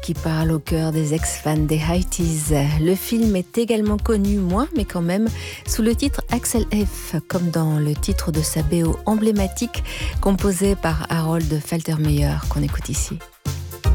qui parle au cœur des ex-fans des 80s. Le film est également connu, moins mais quand même, sous le titre Axel F, comme dans le titre de sa BO emblématique, composée par Harold Faltermeyer, qu'on écoute ici.